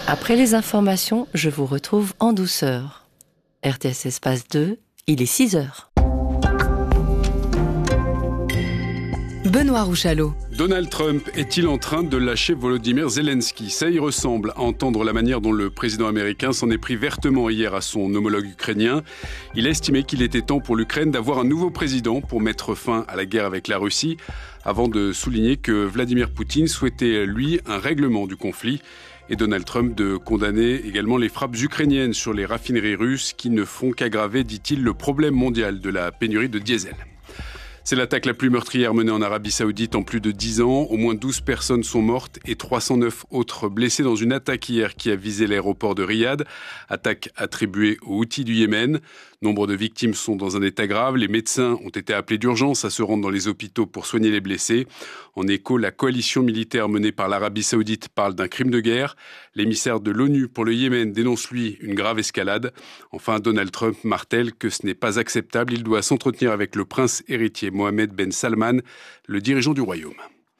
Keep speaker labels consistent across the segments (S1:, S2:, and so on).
S1: Après les informations, je vous retrouve en douceur. RTS Espace 2, il est 6h.
S2: Benoît Rouchalot.
S3: Donald Trump est-il en train de lâcher Volodymyr Zelensky ? Ça y ressemble à entendre la manière dont le président américain s'en est pris vertement hier à son homologue ukrainien. Il a estimé qu'il était temps pour l'Ukraine d'avoir un nouveau président pour mettre fin à la guerre avec la Russie, avant de souligner que Vladimir Poutine souhaitait, lui, un règlement du conflit. Et Donald Trump de condamner également les frappes ukrainiennes sur les raffineries russes qui ne font qu'aggraver, dit-il, le problème mondial de la pénurie de diesel. C'est l'attaque la plus meurtrière menée en Arabie Saoudite en plus de 10 ans. Au moins 12 personnes sont mortes et 309 autres blessées dans une attaque hier qui a visé l'aéroport de Riyad. Attaque attribuée aux Houthis du Yémen. Nombre de victimes sont dans un état grave. Les médecins ont été appelés d'urgence à se rendre dans les hôpitaux pour soigner les blessés. En écho, la coalition militaire menée par l'Arabie Saoudite parle d'un crime de guerre. L'émissaire de l'ONU pour le Yémen dénonce, lui, une grave escalade. Enfin, Donald Trump martèle que ce n'est pas acceptable. Il doit s'entretenir avec le prince héritier Mohammed Ben Salman, le dirigeant du royaume.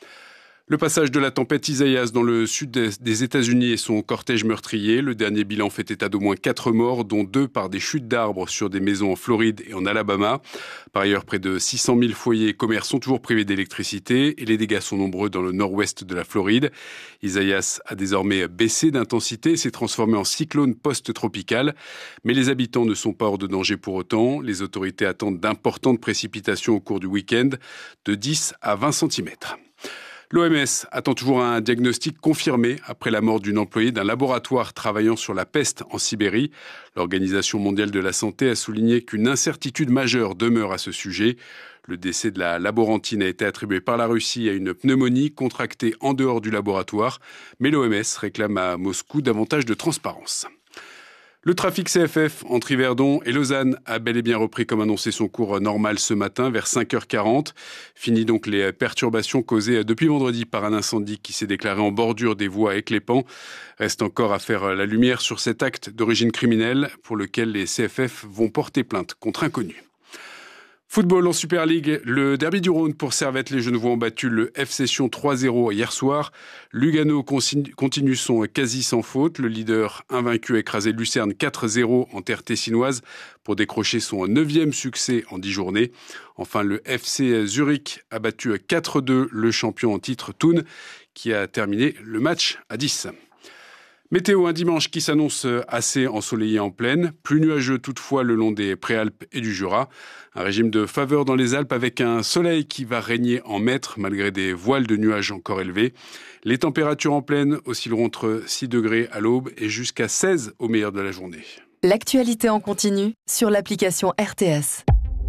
S3: Le passage de la tempête Isaias dans le sud des États-Unis et son cortège meurtrier. Le dernier bilan fait état d'au moins 4 morts, dont 2 par des chutes d'arbres sur des maisons en Floride et en Alabama. Par ailleurs, près de 600 000 foyers et commerces sont toujours privés d'électricité et les dégâts sont nombreux dans le nord-ouest de la Floride. Isaias a désormais baissé d'intensité et s'est transformé en cyclone post-tropical. Mais les habitants ne sont pas hors de danger pour autant. Les autorités attendent d'importantes précipitations au cours du week-end, de 10 à 20 cm. L'OMS attend toujours un diagnostic confirmé après la mort d'une employée d'un laboratoire travaillant sur la peste en Sibérie. L'Organisation mondiale de la santé a souligné qu'une incertitude majeure demeure à ce sujet. Le décès de la laborantine a été attribué par la Russie à une pneumonie contractée en dehors du laboratoire, mais l'OMS réclame à Moscou davantage de transparence. Le trafic CFF entre Yverdon et Lausanne a bel et bien repris comme annoncé son cours normal ce matin vers 5h40. Fini donc les perturbations causées depuis vendredi par un incendie qui s'est déclaré en bordure des voies à Éclépant. Reste encore à faire la lumière sur cet acte d'origine criminelle pour lequel les CFF vont porter plainte contre inconnus. Football en Super League, le derby du Rhône pour Servette. Les Genevois ont battu le FC Sion 3-0 hier soir. Lugano continue son quasi sans faute. Le leader invaincu a écrasé Lucerne 4-0 en terre tessinoise pour décrocher son 9e succès en 10 journées. Enfin, le FC Zurich a battu 4-2 le champion en titre Thun qui a terminé le match à 10. Météo, un dimanche qui s'annonce assez ensoleillé en plaine, plus nuageux toutefois le long des Préalpes et du Jura. Un régime de faveur dans les Alpes avec un soleil qui va régner en maître malgré des voiles de nuages encore élevés. Les températures en plaine oscilleront entre 6 degrés à l'aube et jusqu'à 16 au meilleur de la journée.
S2: L'actualité en continu sur l'application RTS.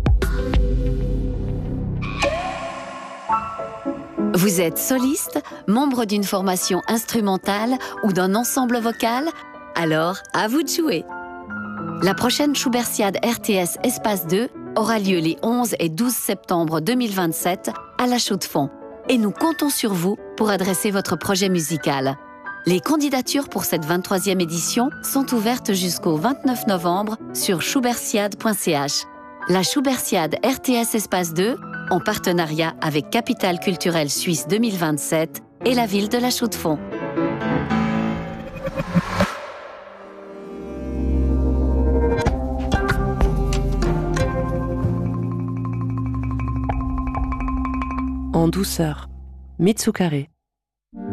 S4: Vous êtes soliste, membre d'une formation instrumentale ou d'un ensemble vocal ? Alors, à vous de jouer. La prochaine Schubertiade RTS Espace 2 aura lieu les 11 et 12 septembre 2027 à La Chaux-de-Fonds. Et nous comptons sur vous pour adresser votre projet musical. Les candidatures pour cette 23e édition sont ouvertes jusqu'au 29 novembre sur schubertiade.ch. La Schubertiade RTS Espace 2 en partenariat avec Capitale Culturelle Suisse 2027 et la ville de La Chaux-de-Fonds.
S1: En douceur, Mitsukare.